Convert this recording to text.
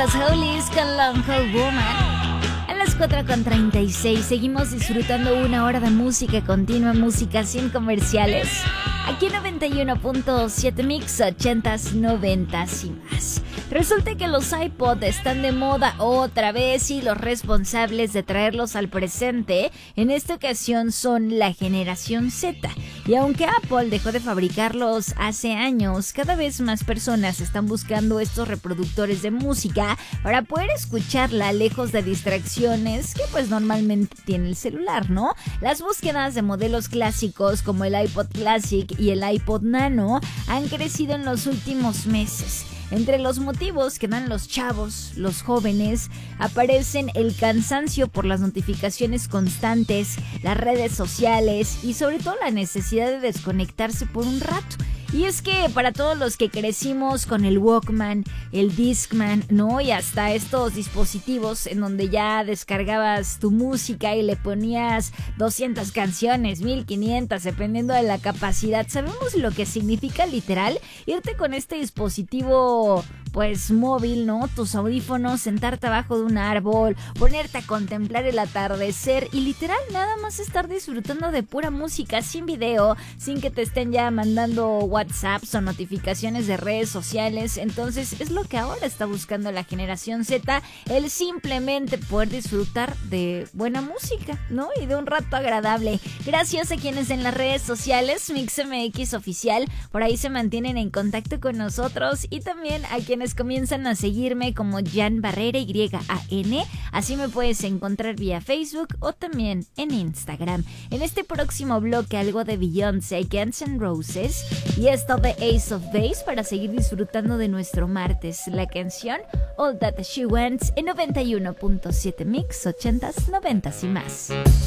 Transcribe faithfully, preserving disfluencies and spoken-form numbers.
los Hollies con Long Cold Woman. A las cuatro con treinta y seis seguimos disfrutando una hora de música continua, música sin comerciales. Aquí en noventa y uno punto siete Mix, ochentas, noventas y más. Resulta que los iPod están de moda otra vez y los responsables de traerlos al presente en esta ocasión son la generación Z. Y aunque Apple dejó de fabricarlos hace años, cada vez más personas están buscando estos reproductores de música para poder escucharla lejos de distracciones que pues normalmente tiene el celular, ¿no? Las búsquedas de modelos clásicos como el iPod Classic y el iPod Nano han crecido en los últimos meses. Entre los motivos que dan los chavos, los jóvenes, aparecen el cansancio por las notificaciones constantes, las redes sociales y sobre todo la necesidad de desconectarse por un rato. Y es que para todos los que crecimos con el Walkman, el Discman, ¿no? Y hasta estos dispositivos en donde ya descargabas tu música y le ponías doscientas canciones, mil quinientas, dependiendo de la capacidad. Sabemos lo que significa literal irte con este dispositivo pues móvil, ¿no? Tus audífonos, sentarte abajo de un árbol, ponerte a contemplar el atardecer y literal nada más estar disfrutando de pura música, sin video, sin que te estén ya mandando WhatsApps o notificaciones de redes sociales. Entonces es lo que ahora está buscando la generación Z, el simplemente poder disfrutar de buena música, ¿no? Y de un rato agradable. Gracias a quienes en las redes sociales, MixMX Oficial, por ahí se mantienen en contacto con nosotros y también a quienes comienzan a seguirme como Jan Barrera Y A N, así me puedes encontrar vía Facebook o también en Instagram. En este próximo bloque algo de Beyoncé, Guns N' Roses y esto de Ace of Base para seguir disfrutando de nuestro martes. La canción All That She Wants en noventa y uno punto siete Mix, ochentas, noventas y más.